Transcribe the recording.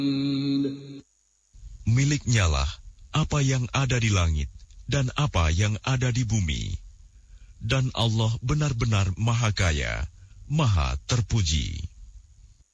Miliknyalah apa yang ada di langit dan apa yang ada di bumi. Dan Allah benar-benar Maha Kaya, Maha Terpuji.